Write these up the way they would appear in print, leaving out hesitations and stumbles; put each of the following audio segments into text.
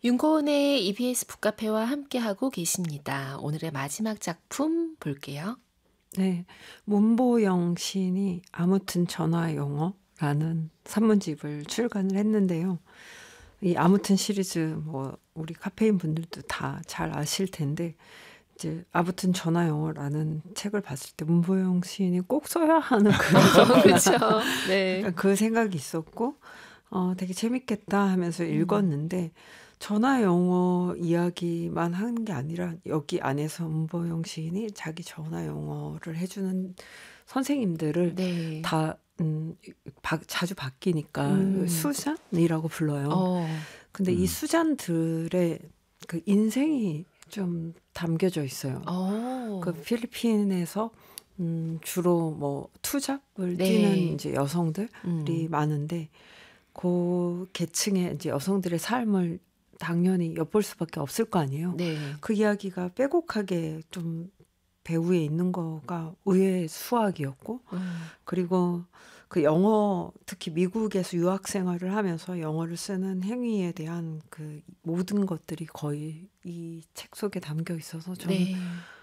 윤고은의 EBS 북카페와 함께하고 계십니다. 오늘의 마지막 작품 볼게요. 네, 문보영 시인이 아무튼 전화 영어라는 산문집을 출간을 했는데요. 이 아무튼 시리즈 뭐 우리 카페인 분들도 다 잘 아실 텐데 이제 아무튼 전화 영어라는 책을 봤을 때 문보영 시인이 꼭 써야 하는 그런 그렇죠. 네. 그 생각이 있었고 되게 재밌겠다 하면서 읽었는데 전화 영어 이야기만 하는 게 아니라 여기 안에서 문보영 시인이 자기 전화 영어를 해주는 선생님들을 네. 다 자주 바뀌니까 수잔이라고 불러요. 근데 이 수잔들의 그 인생이 좀 담겨져 있어요. 그 필리핀에서 주로 뭐 투잡을 네. 뛰는 이제 여성들이 많은데 그 계층의 이제 여성들의 삶을 당연히 엿볼 수밖에 없을 거 아니에요. 네. 그 이야기가 빼곡하게 좀 배후에 있는 거가 의외의 수학이었고 그리고 그 영어 특히 미국에서 유학 생활을 하면서 영어를 쓰는 행위에 대한 그 모든 것들이 거의 이 책 속에 담겨 있어서 저는 네.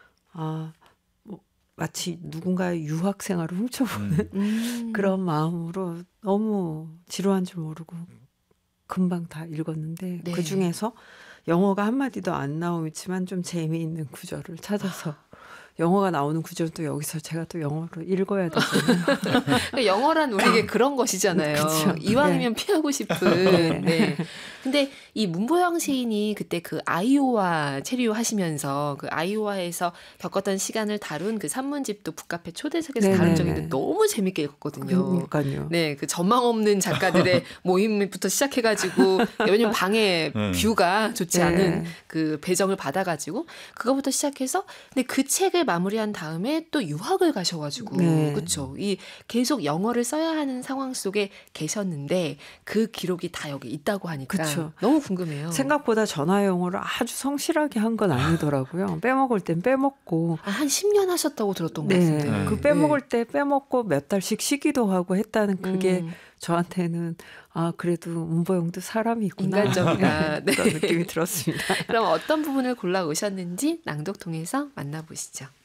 뭐 마치 누군가의 유학 생활을 훔쳐보는 그런 마음으로 너무 지루한 줄 모르고 금방 다 읽었는데 네. 그중에서 영어가 한마디도 안 나오지만 좀 재미있는 구절을 찾아서 영어가 나오는 구절은 또 여기서 제가 또 영어로 읽어야 되잖아요. 영어란 우리에게 그런 것이잖아요. 그쵸. 이왕이면 피하고 싶은. 네. 근데 이 문보영 시인이 그때 그 아이오와 체류 하시면서 그 아이오와에서 겪었던 시간을 다룬 그 산문집도 북카페 초대석에서 다룬 적이 있는데 너무 재밌게 읽었거든요. 그러니까요. 네, 그 전망 없는 작가들의 모임부터 시작해가지고 왜냐면 방에 뷰가 좋지 않은 그 배정을 받아가지고 그거부터 시작해서 근데 그 책을 마무리한 다음에 또 유학을 가셔가지고 그렇죠. 이 계속 영어를 써야 하는 상황 속에 계셨는데 그 기록이 다 여기 있다고 하니까 그쵸. 너무 궁금해요. 생각보다 전화 영어를 아주 성실하게 한 건 아니더라고요. 빼먹을 땐 빼먹고 한 10년 하셨다고 들었던 것 같은데. 그 빼먹을 때 빼먹고 몇 달씩 쉬기도 하고 했다는 그게 저한테는 그래도 문보영도 사람이 있구나. 인간적이다. 네. 그런 느낌이 들었습니다. 그럼 어떤 부분을 골라 오셨는지 낭독 통해서 만나보시죠.